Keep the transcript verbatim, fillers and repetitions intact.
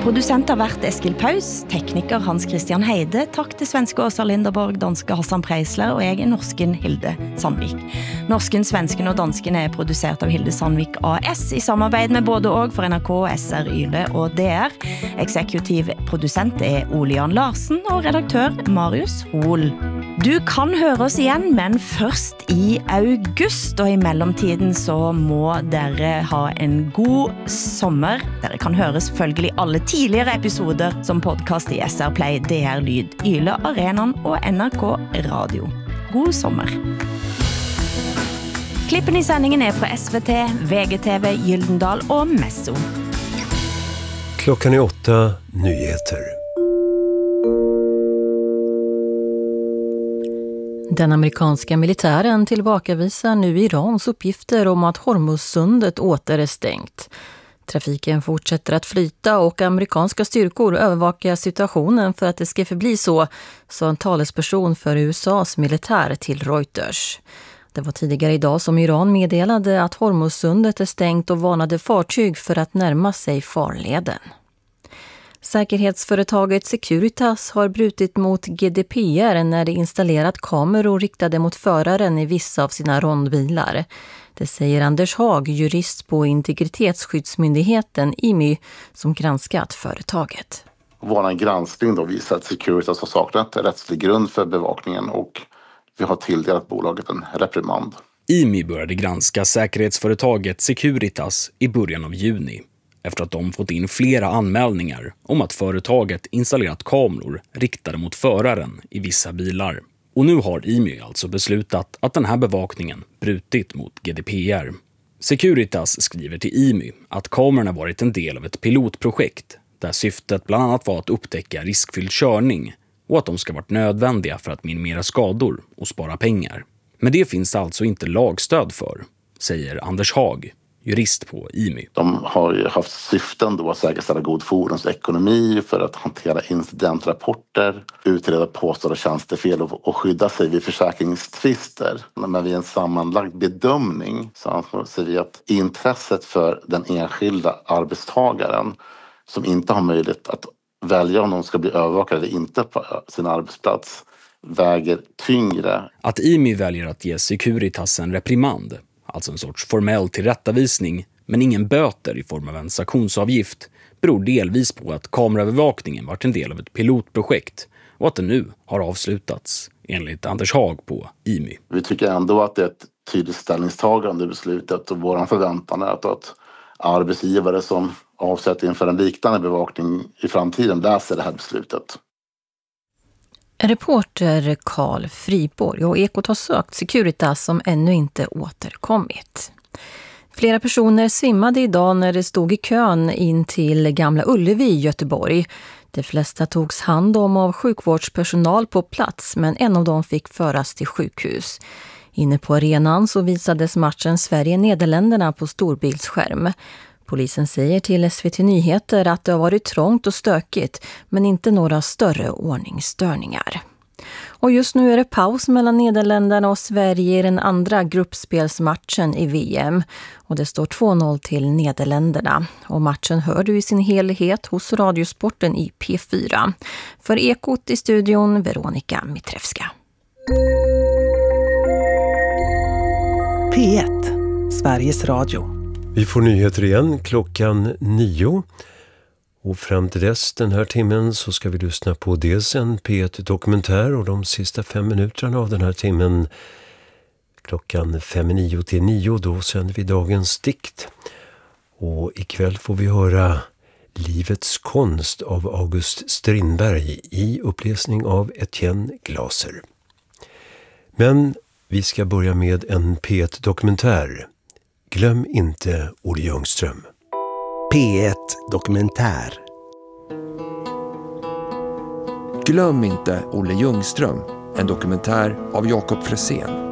Producent har vært Eskil Paus, tekniker Hans Christian Heide, takk til svenske Åsa Linderborg, danske Hassan Preisler, og jeg er norsken Hilde Sandvik. Norsken, svensken og dansken er produsert av Hilde Sandvik A S i samarbeid med både og for N R K, S R, Yle og D R. Eksekutiv produsent er Ole Jan Larsen og redaktør Marius Hoel. Du kan høre oss igjen, men først i august, og i mellomtiden så må dere ha en god sommer. Dere kan høre selvfølgelig alle tidligere episoder som podcast i S R Play, D R Lyd, Yle, Arenan og N R K Radio. God sommer! Klippen i sendingen er fra S V T, V G T V, Gyldendal og Messo. Klockan är åtta, nyheter. Den amerikanska militären tillbakavisar nu Irans uppgifter om att Hormuzsundet åter är stängt. Trafiken fortsätter att flyta och amerikanska styrkor övervakar situationen för att det ska förbli så, sa en talesperson för U S A:s militär till Reuters. Det var tidigare idag som Iran meddelade att Hormuzsundet är stängt och varnade fartyg för att närma sig farleden. Säkerhetsföretaget Securitas har brutit mot G D P R när det installerat kameror riktade mot föraren i vissa av sina rondbilar. Det säger Anders Hag, jurist på Integritetsskyddsmyndigheten I M Y, som granskat företaget. Vår granskning då visar att Securitas har saknat rättslig grund för bevakningen och vi har tilldelat bolaget en reprimand. I M Y började granska säkerhetsföretaget Securitas i början av juni efter att de fått in flera anmälningar om att företaget installerat kameror riktade mot föraren i vissa bilar. Och nu har I M Y alltså beslutat att den här bevakningen brutit mot G D P R. Securitas skriver till I M Y att kamerorna varit en del av ett pilotprojekt där syftet bland annat var att upptäcka riskfylld körning och att de ska varit nödvändiga för att minimera skador och spara pengar. Men det finns alltså inte lagstöd för, säger Anders Hag, jurist på I M Y. De har ju haft syften då att säkerställa god fordonsekonomi för att hantera incidentrapporter, utreda påstådda tjänstefel och, och skydda sig vid försäkringstvister. Men vid en sammanlagd bedömning så anser vi att intresset för den enskilda arbetstagaren som inte har möjlighet att välja om de ska bli övervakade eller inte på sin arbetsplats väger tyngre. Att I M Y väljer att ge Securitas en reprimand, alltså en sorts formell tillrättavisning, men ingen böter i form av en sanktionsavgift, beror delvis på att kameraövervakningen varit en del av ett pilotprojekt och att det nu har avslutats, enligt Anders Hag på I M Y. Vi tycker ändå att det är ett tydligt ställningstagande i beslutet och vår förväntan är att, att arbetsgivare som avsett inför en liknande bevakning i framtiden läser det här beslutet. Reporter Carl Friborg och Ekot har sökt Securitas som ännu inte återkommit. Flera personer svimmade idag när det stod i kön in till Gamla Ullevi i Göteborg. De flesta togs hand om av sjukvårdspersonal på plats, men en av dem fick föras till sjukhus. Inne på arenan så visades matchen Sverige-Nederländerna på storbildsskärm. Polisen säger till S V T Nyheter att det har varit trångt och stökigt, men inte några större ordningsstörningar. Och just nu är det paus mellan Nederländerna och Sverige i den andra gruppspelsmatchen i V M. Och det står två noll till Nederländerna. Och matchen hör du i sin helhet hos Radiosporten i P fyra. För Ekot i studion, Veronika Mitrevska. P ett, Sveriges Radio. Vi får nyheter igen klockan nio. Och fram till dess den här timmen så ska vi lyssna på dels en P ett-dokumentär och de sista fem minuterna av den här timmen klockan fem nio till nio då sänder vi dagens dikt. Och ikväll får vi höra Livets konst av August Strindberg i uppläsning av Etienne Glaser. Men vi ska börja med en P ett-dokumentär. Glöm inte Olle Ljungström. P ett Dokumentär. Glöm inte Olle Ljungström, en dokumentär av Jakob Fresén.